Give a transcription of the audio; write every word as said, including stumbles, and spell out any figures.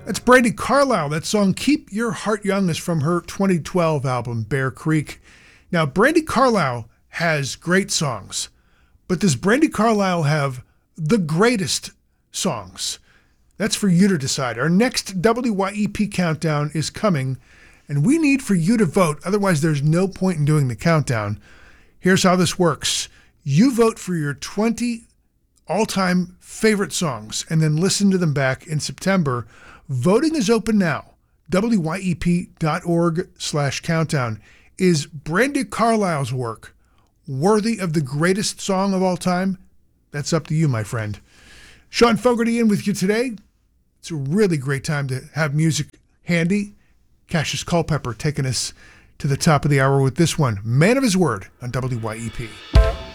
That's Brandi Carlile. That song, Keep Your Heart Young, is from her twenty twelve album, Bear Creek. Now, Brandi Carlile has great songs, but does Brandi Carlile have the greatest songs? That's for you to decide. Our next W Y E P countdown is coming, and we need for you to vote. Otherwise, there's no point in doing the countdown. Here's how this works. You vote for your twenty all-time favorite songs, and then listen to them back in September. Voting is open now. W Y E P dot org slash countdown. Is Brandi Carlile's work worthy of the greatest song of all time? That's up to you, my friend. Sean Fogarty in with you today. It's a really great time to have music handy. Cassius Culpepper taking us to the top of the hour with this one, Man of His Word, on W Y E P.